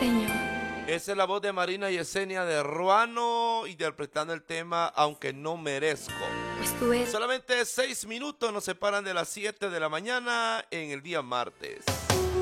Señor. Esa es la voz de Marina Yesenia de Ruano interpretando el tema Aunque no merezco. Pues tú eres. Solamente 6 minutos nos separan de las 7 de la mañana en el día martes.